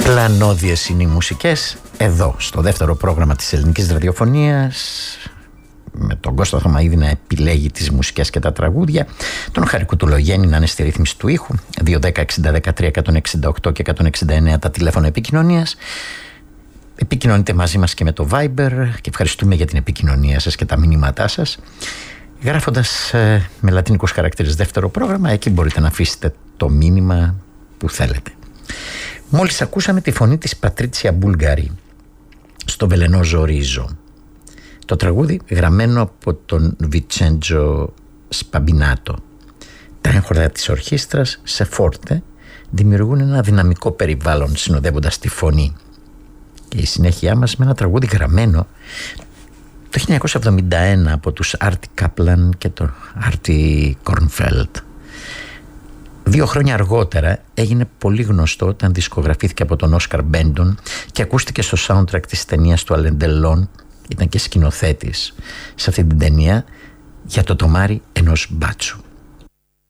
Πλανόδιες είναι οι μουσικές εδώ στο δεύτερο πρόγραμμα της ελληνικής ραδιοφωνίας, με τον Κώστα Θωμαίδη να επιλέγει τις μουσικές και τα τραγούδια, τον Χάρη Κουτουλογέννη να είναι στη ρύθμιση του ήχου. 210-60-13-168 και 169 τα τηλέφωνα επικοινωνίας. Επικοινωνείτε μαζί μας και με το Viber και ευχαριστούμε για την επικοινωνία σας και τα μηνύματά σας, γράφοντας με λατινικούς χαρακτήρες δεύτερο πρόγραμμα. Εκεί μπορείτε να αφήσετε το μήνυμα που θέλετε. Μόλις ακούσαμε τη φωνή της Πατρίτσια Μπουλγκαρί στο Βελενόζο Ρίζο. Το τραγούδι γραμμένο από τον Βιτσέντζο Σπαμπινάτο. Τα έγχορδα της ορχήστρας σε φόρτε δημιουργούν ένα δυναμικό περιβάλλον συνοδεύοντας τη φωνή. Και η συνέχεια μας με ένα τραγούδι γραμμένο το 1971 από τους Άρτι Κάπλαν και τον Άρτι Κορνφέλτ. 2 χρόνια αργότερα έγινε πολύ γνωστό όταν δισκογραφήθηκε από τον Όσκαρ Μπέντον και ακούστηκε στο soundtrack της ταινίας του Αλεντελόν. Ήταν και σκηνοθέτης σε αυτή την ταινία για το τομάρι ενός μπάτσου.